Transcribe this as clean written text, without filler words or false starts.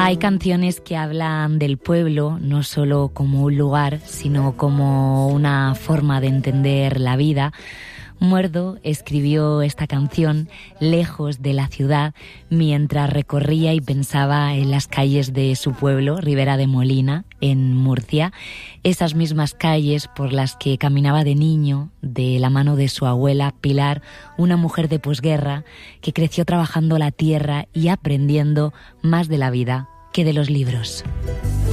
Hay canciones que hablan del pueblo, no solo como un lugar, sino como una forma de entender la vida. Muerdo escribió esta canción lejos de la ciudad mientras recorría y pensaba en las calles de su pueblo, Ribera de Molina, en Murcia, esas mismas calles por las que caminaba de niño de la mano de su abuela Pilar, una mujer de posguerra que creció trabajando la tierra y aprendiendo más de la vida que de los libros.